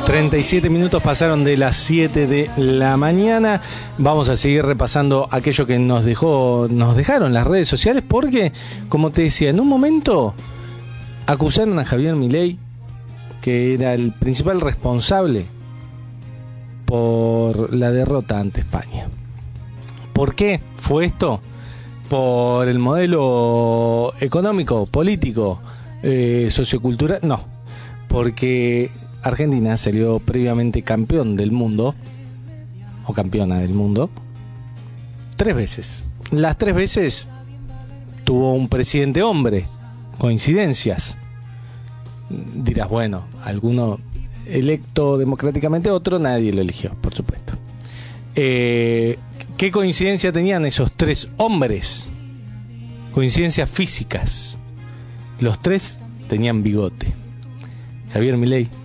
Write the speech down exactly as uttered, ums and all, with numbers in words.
treinta y siete minutos pasaron de las siete de la mañana. Vamos a seguir repasando aquello que nos dejó, nos dejaron las redes sociales, porque, como te decía, en un momento acusaron a Javier Milei, que era el principal responsable por la derrota ante España. ¿Por qué fue esto? ¿Por el modelo económico, político, eh, sociocultural? No, porque Argentina salió previamente campeón del mundo, o campeona del mundo, tres veces. Las tres veces tuvo un presidente hombre. Coincidencias. Dirás, bueno, alguno electo democráticamente, otro nadie lo eligió, por supuesto. Eh, ¿Qué coincidencia tenían esos tres hombres? Coincidencias físicas. Los tres tenían bigote. Javier Milei